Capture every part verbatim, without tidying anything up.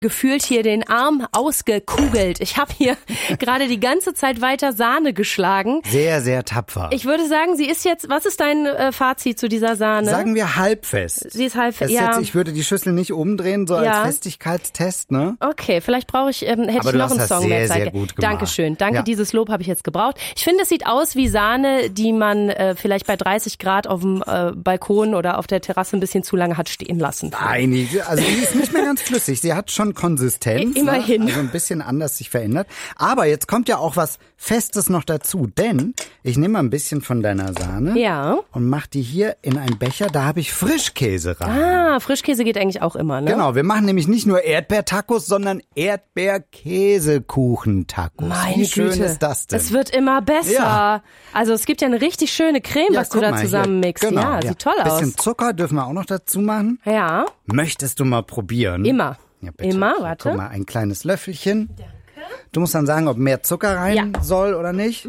gefühlt hier den Arm ausgekugelt. Ich habe hier gerade die ganze Zeit weiter Sahne geschlagen. Sehr, sehr tapfer. Ich würde sagen, sie ist jetzt, was ist dein äh, Fazit zu dieser Sahne? Sagen wir halbfest. Sie ist halbfest, ja. ja. Jetzt, ich würde die Schüssel nicht umdrehen, so ja. als Festigkeitstest, ne? Okay, vielleicht brauche ich, ähm, hätte Aber ich noch einen hast Song sehr, mehr Zeit. Sehr gut gemacht. Dankeschön. Danke, ja. dieses Lob habe ich jetzt gebraucht. Ich finde, es sieht aus wie Sahne, die man äh, vielleicht bei dreißig Grad auf dem äh, Balkon oder auf der Terrasse ein bisschen zu lange hat stehen lassen. Nein, also die ist nicht mehr ganz flüssig. Sie hat schon Konsistenz. Immerhin. Ne? Also ein bisschen anders sich verändert. Aber jetzt kommt ja auch was Festes noch dazu. Denn ich nehme mal ein bisschen von deiner Sahne ja. und mache die hier in einen Becher. Da habe ich Frischkäse rein. Ah, Frischkäse geht eigentlich auch immer, ne? Genau, wir machen nämlich nicht nur Erdbeertacos, sondern Erdbeerkäsekuchen-Tacos. Meine Wie schön Güte. ist das denn? Es wird immer besser. Ja. Also es gibt ja eine richtig schöne Creme, Ja, was du da zusammenmixst. Genau, ja, ja, sieht toll aus. Bisschen Zucker dürfen wir auch noch dazu machen. Ja. Möchtest du mal probieren? Immer. Ja, bitte. Immer, Hier, warte. Guck mal, ein kleines Löffelchen. Danke. Du musst dann sagen, ob mehr Zucker rein ja. soll oder nicht.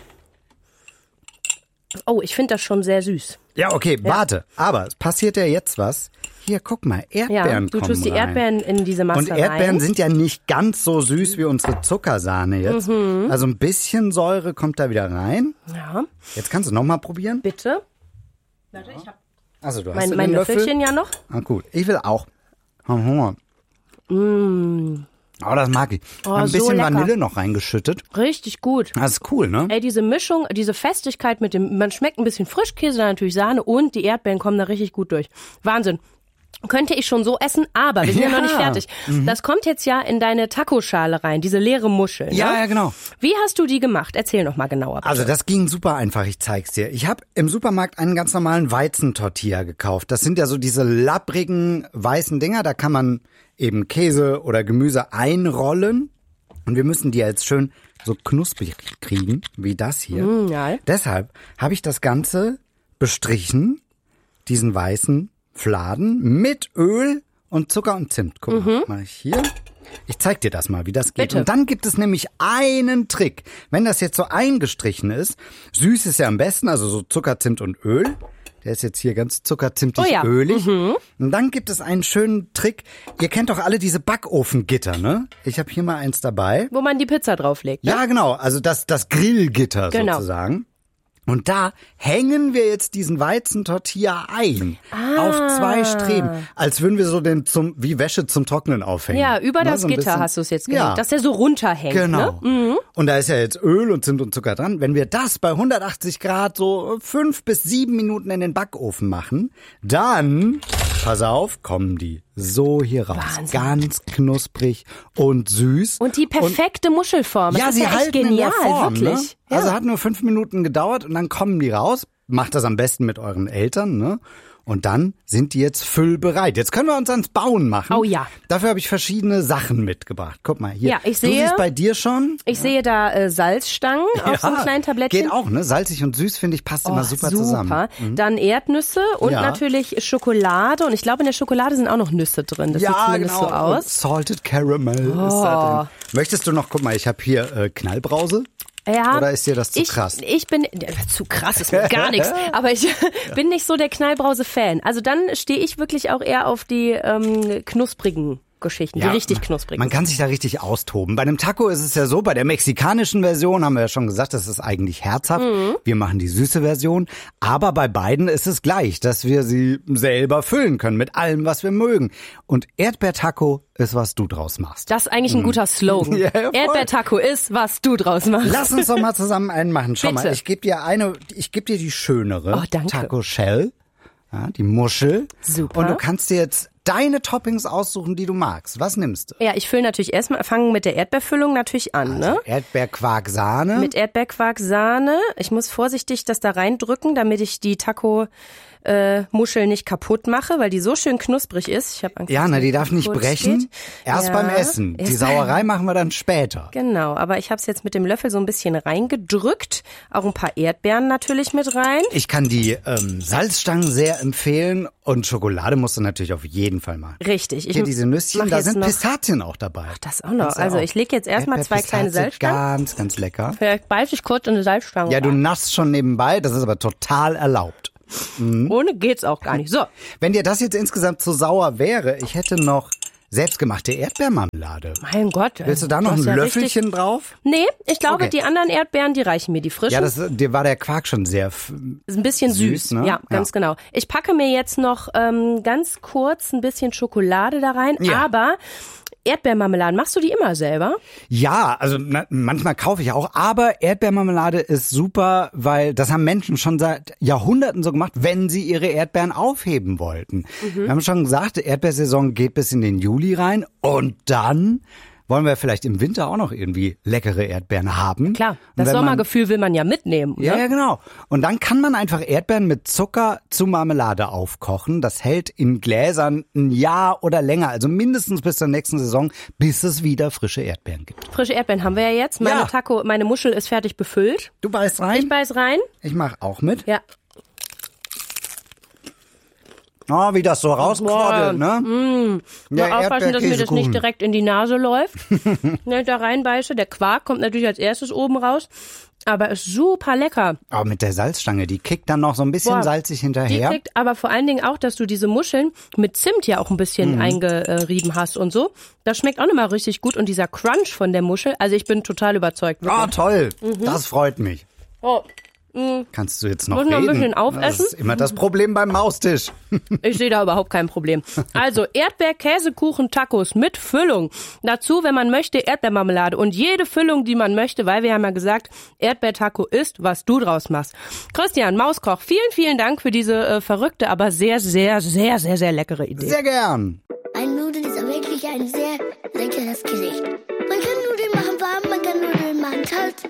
Oh, ich finde das schon sehr süß. Ja, okay, ja. warte. Aber es passiert ja jetzt was. Hier, guck mal, Erdbeeren ja, du kommen tust die rein. Erdbeeren in diese Masse Und Erdbeeren rein. sind ja nicht ganz so süß wie unsere Zuckersahne jetzt. Mhm. Also ein bisschen Säure kommt da wieder rein. Ja. Jetzt kannst du noch mal probieren. Bitte. Warte, ich hab also, du hast mein, den mein Löffel. Löffelchen ja noch. Ah, gut. Ich will auch. Hab Hunger. Mm. Oh, das mag ich. Oh, ein bisschen so lecker. Vanille noch reingeschüttet. Richtig gut. Das ist cool, ne? Ey, diese Mischung, diese Festigkeit mit dem, man schmeckt ein bisschen Frischkäse, dann natürlich Sahne und die Erdbeeren kommen da richtig gut durch. Wahnsinn. Könnte ich schon so essen, aber wir sind ja, ja noch nicht fertig. Mhm. Das kommt jetzt ja in deine Tacoschale rein, diese leere Muschel. Ne? Ja, ja, genau. Wie hast du die gemacht? Erzähl noch mal genauer. Bitte. Also das ging super einfach, ich zeig's dir. Ich habe im Supermarkt einen ganz normalen Weizentortilla gekauft. Das sind ja so diese lapprigen weißen Dinger, da kann man eben Käse oder Gemüse einrollen. Und wir müssen die jetzt schön so knusprig kriegen, wie das hier. Mm, ja. Deshalb habe ich das Ganze bestrichen, diesen weißen Fladen mit Öl und Zucker und Zimt. Guck mal, mhm. mache ich hier. Ich zeig dir das mal, wie das geht. Bitte. Und dann gibt es nämlich einen Trick. Wenn das jetzt so eingestrichen ist, süß ist ja am besten, also so Zucker, Zimt und Öl. Der ist jetzt hier ganz zuckerzimtig oh ja. ölig. Mhm. Und dann gibt es einen schönen Trick. Ihr kennt doch alle diese Backofengitter, ne? Ich habe hier mal eins dabei. Wo man die Pizza drauflegt. Ne? Ja, genau. Also das, das Grillgitter genau. sozusagen. Und da hängen wir jetzt diesen Weizentortilla ein. Ah. Auf zwei Streben. Als würden wir so den zum, wie Wäsche zum Trocknen aufhängen. Ja, über ne, das so ein Gitter bisschen. hast du es jetzt gelegt, Ja. dass der so runterhängt. Genau. Ne? Mhm. Und da ist ja jetzt Öl und Zimt und Zucker dran. Wenn wir das bei hundertachtzig Grad so fünf bis sieben Minuten in den Backofen machen, dann, pass auf, kommen die so hier raus. Wahnsinn. Ganz knusprig und süß. Und die perfekte und, Muschelform. Das ja, ist sie ja echt halten genial, in der Form, wirklich. Ne? Ja. Also hat nur fünf Minuten gedauert und dann kommen die raus. Macht das am besten mit euren Eltern, ne? Und dann sind die jetzt füllbereit. Jetzt können wir uns ans Bauen machen. Oh ja. Dafür habe ich verschiedene Sachen mitgebracht. Guck mal hier. Ja, ich du sehe- siehst bei dir schon. Ich ja. sehe da äh, Salzstangen auf so einem kleinen Tablettchen. Geht auch, ne? Salzig und süß, finde ich, passt Oh, immer super, super. zusammen. Mhm. Dann Erdnüsse und Ja. natürlich Schokolade. Und ich glaube, in der Schokolade sind auch noch Nüsse drin. Das sieht zumindest genau. so aus. Und Salted Caramel Oh. ist da drin. Möchtest du noch, guck mal, ich habe hier äh, Knallbrause. Ja, Oder ist dir das zu ich, krass? Ich bin, ja, zu krass ist mir gar nichts, aber ich bin nicht so der Knallbrause-Fan. Also dann stehe ich wirklich auch eher auf die ähm, knusprigen Geschichten, Ja, die richtig knusprig Man sind. kann sich da richtig austoben. Bei einem Taco ist es ja so, bei der mexikanischen Version haben wir ja schon gesagt, das ist eigentlich herzhaft. Mhm. Wir machen die süße Version. Aber bei beiden ist es gleich, dass wir sie selber füllen können mit allem, was wir mögen. Und Erdbeertaco ist, was du draus machst. Das ist eigentlich ein guter Slogan. Ja, voll. Erdbeertaco ist, was du draus machst. Lass uns doch mal zusammen einen machen. Schau Bitte. mal, ich gebe dir eine, ich gebe dir die schönere Oh, danke. Taco Shell, ja, die Muschel. Super. Und du kannst dir jetzt deine Toppings aussuchen, die du magst. Was nimmst du? Ja, ich fülle natürlich erstmal, fangen mit der Erdbeerfüllung natürlich an, ne? Also Erdbeerquark, Sahne. Mit Erdbeerquark, Sahne. Ich muss vorsichtig das da reindrücken, damit ich die Taco äh, Muschel nicht kaputt mache, weil die so schön knusprig ist. Ich hab Angst, Ja, dass na, die die darf nicht kaputt brechen. geht. Erst Ja, beim Essen. Die erst Sauerei machen wir dann später. Genau, aber ich habe es jetzt mit dem Löffel so ein bisschen reingedrückt. Auch ein paar Erdbeeren natürlich mit rein. Ich kann die ähm, Salzstangen sehr empfehlen und Schokolade musst du natürlich auf jeden Fall machen. Richtig. Ich Hier diese Nüsschen, mach da jetzt sind noch Pistazien auch dabei. das auch noch. Kannst du Also auch. ich lege jetzt erstmal zwei kleine Erdbeerpistazie, Salzstangen. Ganz, ganz lecker. Vielleicht beiß ich kurz in eine Salzstange. Ja, du rein. naschst schon nebenbei, das ist aber total erlaubt. Ohne geht's auch gar nicht. So. Wenn dir das jetzt insgesamt zu sauer wäre, ich hätte noch selbstgemachte Erdbeermarmelade. Mein Gott. Willst du da noch hast ein ja Löffelchen richtig... drauf? Nee, ich glaube, Okay. die anderen Erdbeeren, die reichen mir, die frischen. Ja, das, dir war der Quark schon sehr... F- Ist ein bisschen süß, Süß, ne? ja, ganz Ja. genau. Ich packe mir jetzt noch ähm, ganz kurz ein bisschen Schokolade da rein, Ja. aber Erdbeermarmeladen, machst du die immer selber? Ja, also na, manchmal kaufe ich auch, aber Erdbeermarmelade ist super, weil das haben Menschen schon seit Jahrhunderten so gemacht, wenn sie ihre Erdbeeren aufheben wollten. Wir haben schon gesagt, die Erdbeersaison geht bis in den Juli rein und dann wollen wir vielleicht im Winter auch noch irgendwie leckere Erdbeeren haben. Klar, Und das wenn man- Sommergefühl will man ja mitnehmen. Ja, ne? ja, genau. Und dann kann man einfach Erdbeeren mit Zucker zu Marmelade aufkochen. Das hält in Gläsern ein Jahr oder länger, also mindestens bis zur nächsten Saison, bis es wieder frische Erdbeeren gibt. Frische Erdbeeren haben wir ja jetzt. Meine Ja. Taco, meine Muschel ist fertig befüllt. Du beißt rein? Ich beiß rein. Ich mach auch mit. Ja. Oh, wie das so rausquaddelt, ne? Nur aufpassen, dass mir das nicht direkt in die Nase läuft. Wenn ich da reinbeiße, der Quark kommt natürlich als erstes oben raus. Aber ist super lecker. Aber mit der Salzstange, die kickt dann noch so ein bisschen Boah, salzig Die hinterher. kriegt aber vor allen Dingen auch, dass du diese Muscheln mit Zimt ja auch ein bisschen Mhm. eingerieben hast und so. Das schmeckt auch nochmal richtig gut. Und dieser Crunch von der Muschel, also ich bin total überzeugt. Oh, toll. Mhm. Das freut mich. Oh, Kannst du jetzt noch Muss noch ein reden? bisschen aufessen? Das ist immer das Problem beim Maustisch. ich sehe da überhaupt kein Problem. Also Erdbeer-Käsekuchen-Tacos mit Füllung. Dazu, wenn man möchte, Erdbeermarmelade und jede Füllung, die man möchte, weil wir haben ja gesagt, Erdbeertaco ist, was du draus machst. Christian Mauskoch, vielen, vielen Dank für diese äh, verrückte, aber sehr, sehr, sehr, sehr, sehr leckere Idee. Sehr gern. Ein Nudeln ist wirklich ein sehr leckeres Gericht. Man kann Nudeln machen warm, man kann Nudeln machen kalt.